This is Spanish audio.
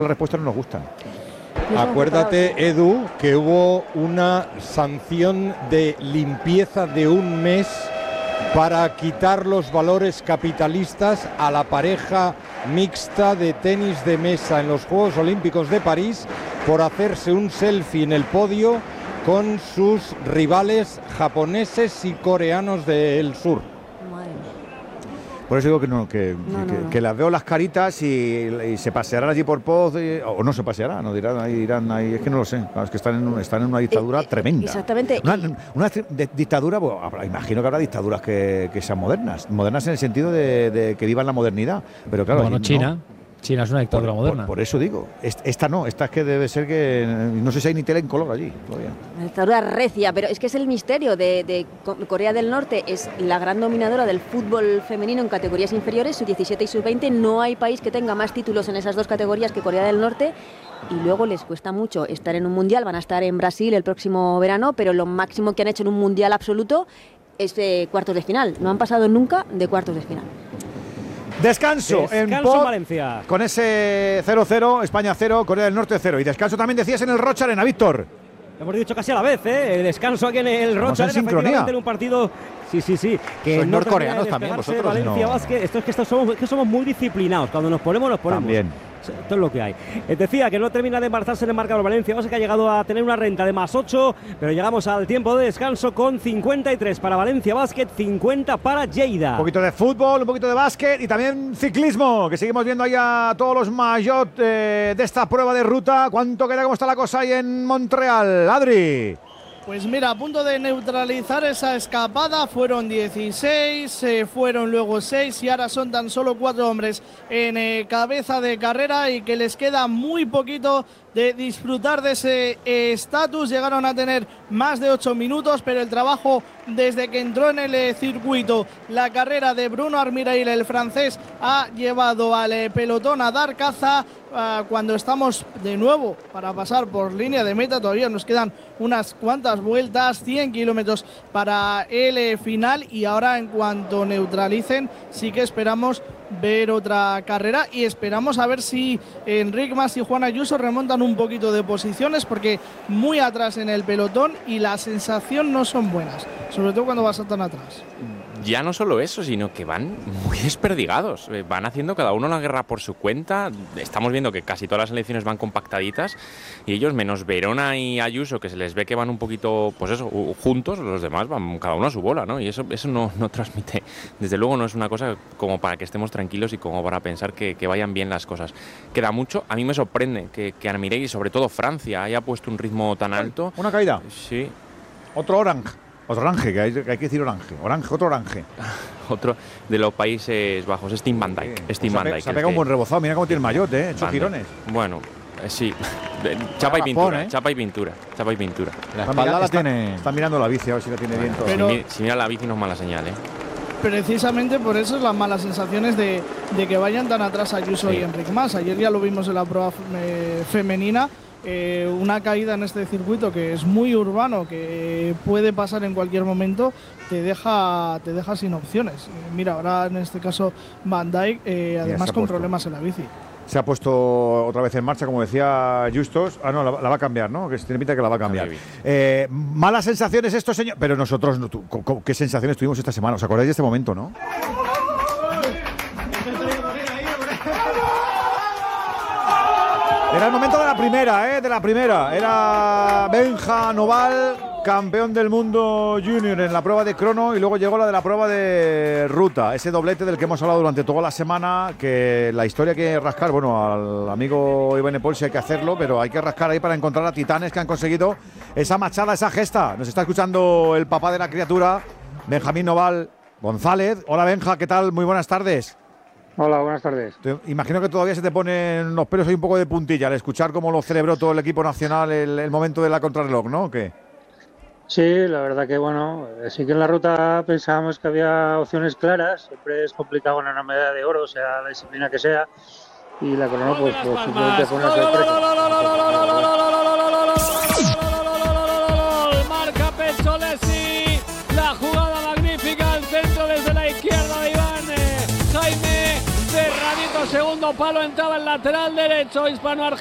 las respuestas no nos gustan. Acuérdate, Edu, que hubo una sanción de limpieza de un mes para quitar los valores capitalistas a la pareja mixta de tenis de mesa en los Juegos Olímpicos de París por hacerse un selfie en el podio con sus rivales japoneses y coreanos del sur. Por eso digo que las veo las caritas y se pasearán allí por Poz, o no se pasearán, no dirán ahí, es que no lo sé, es que están en una dictadura tremenda. Exactamente. Una dictadura, bueno, imagino que habrá dictaduras que sean modernas en el sentido de que vivan la modernidad, pero claro. Bueno, China es una dictadura moderna. Por eso digo, esta es que debe ser que, no sé si hay ni tele en color allí todavía. Una dictadura recia, pero es que es el misterio de Corea del Norte, es la gran dominadora del fútbol femenino en categorías inferiores, sub-17 y sub-20, no hay país que tenga más títulos en esas dos categorías que Corea del Norte, y luego les cuesta mucho estar en un mundial, van a estar en Brasil el próximo verano, pero lo máximo que han hecho en un mundial absoluto es cuartos de final, no han pasado nunca de cuartos de final. Descanso en Valencia. Con ese 0-0, España 0, Corea del Norte 0. Y descanso también decías en el Rocha Arena, Víctor. Hemos dicho casi a la vez, ¿eh? El descanso aquí en el Rocha Arena, efectivamente, en un partido. Sí. Que sois no norcoreanos también, vosotros. Valencia No. Basket, esto es que somos muy disciplinados. Cuando nos ponemos. También. Esto es lo que hay. Decía que no termina de embarazarse en el marcador Valencia Basket, que ha llegado a tener una renta de +8, pero llegamos al tiempo de descanso con 53 para Valencia Basket, 50 para Lleida. Un poquito de fútbol, un poquito de básquet y también ciclismo, que seguimos viendo ahí a todos los maillot de esta prueba de ruta. ¿Cuánto queda? ¿Cómo está la cosa ahí en Montreal? Adri. Pues mira, a punto de neutralizar esa escapada, fueron 16, fueron luego 6 y ahora son tan solo 4 hombres en cabeza de carrera y que les queda muy poquito de disfrutar de ese estatus. Llegaron a tener más de 8 minutos, pero el trabajo desde que entró en el circuito, la carrera de Bruno Armirail, el francés, ha llevado al pelotón a dar caza. Cuando estamos de nuevo para pasar por línea de meta, todavía nos quedan unas cuantas vueltas, 100 kilómetros para el final, y ahora en cuanto neutralicen sí que esperamos ver otra carrera y esperamos a ver si Enric Mas y Juan Ayuso remontan un poquito de posiciones, porque muy atrás en el pelotón y la sensación no son buenas, sobre todo cuando vas tan atrás. Ya no solo eso, sino que van muy desperdigados, van haciendo cada uno la guerra por su cuenta. Estamos viendo que casi todas las elecciones van compactaditas y ellos, menos Verona y Ayuso, que se les ve que van un poquito, pues eso, juntos, los demás van cada uno a su bola, ¿no? Y eso no transmite, desde luego no es una cosa como para que estemos tranquilos y como para pensar que vayan bien las cosas. Queda mucho. A mí me sorprende que Armirail y sobre todo Francia haya puesto un ritmo tan alto. ¿Una caída? Sí. Otro orange, que hay que decir orange, otro orange. Otro de los Países Bajos, Stijn Van Dijk. Sí. Se ha pegado un buen rebozado, mira cómo tiene el maillot, hecho girones. Bueno, sí, chapa y pintura, chapa y pintura. La espalda la tiene. Está mirando la bici, a ver si la tiene bien todo. Pero si mira la bici no es mala señal, Precisamente por eso es las malas sensaciones de que vayan tan atrás Ayuso y Enric Mas. Ayer ya lo vimos en la prueba femenina. Una caída en este circuito que es muy urbano, que puede pasar en cualquier momento, te deja sin opciones. Mira, ahora en este caso Van Dijk, además con problemas en la bici. Se ha puesto otra vez en marcha, como decía Justos. No, la va a cambiar, ¿no? Que se tiene pinta que la va a cambiar. Malas sensaciones esto, señor. Pero nosotros, ¿qué sensaciones tuvimos esta semana? ¿Os acordáis de este momento, no? Era el momento de la primera, Era Benja Noval, campeón del mundo junior en la prueba de crono, y luego llegó la de la prueba de ruta. Ese doblete del que hemos hablado durante toda la semana, que la historia hay que rascar. Bueno, al amigo Iván Paul sí hay que hacerlo, pero hay que rascar ahí para encontrar a titanes que han conseguido esa machada, esa gesta. Nos está escuchando el papá de la criatura, Benjamín Noval González. Hola Benja, ¿qué tal? Muy buenas tardes. Hola, buenas tardes. Imagino que todavía se te ponen los pelos ahí un poco de puntilla al escuchar cómo lo celebró todo el equipo nacional el momento de la contrarreloj, ¿no? ¿O qué? Sí, la verdad que bueno, sí que en la ruta pensábamos que había opciones claras. Siempre es complicado ganar una medalla de oro, sea la disciplina que sea. Y la crono pues simplemente fue una sorpresa. Marca Pecholesi, la jugada magnífica al centro desde la izquierda de Iván Jaime Serranito, segundo palo entraba el lateral derecho hispano